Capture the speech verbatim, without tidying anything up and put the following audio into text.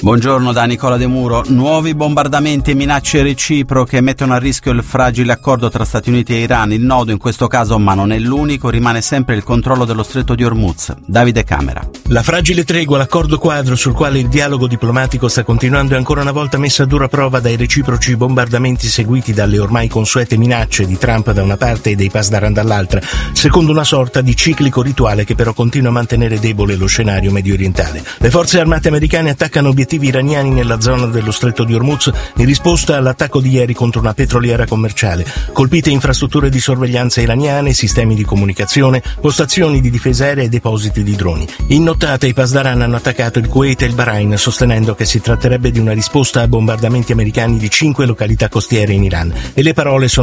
Buongiorno da Nicola De Muro. Nuovi bombardamenti e minacce reciproche mettono a rischio il fragile accordo tra Stati Uniti e Iran. Il nodo in questo caso, ma non è l'unico, rimane sempre il controllo dello stretto di Hormuz. Davide Camera. La fragile tregua, l'accordo quadro sul quale il dialogo diplomatico sta continuando è ancora una volta messa a dura prova dai reciproci bombardamenti seguiti dalle ormai consuete minacce di Trump da una parte e dei Pasdaran dall'altra, secondo una sorta di ciclico rituale che però continua a mantenere debole lo scenario medio orientale. Le forze armate americane attaccano obiettivi iraniani nella zona dello stretto di Hormuz in risposta all'attacco di ieri contro una petroliera commerciale. Colpite infrastrutture di sorveglianza iraniane, sistemi di comunicazione, postazioni di difesa aerea e depositi di droni. In nottata i Pasdaran hanno attaccato il Kuwait e il Bahrain, sostenendo che si tratterebbe di una risposta a bombardamenti americani di cinque località costiere in Iran. E le parole sono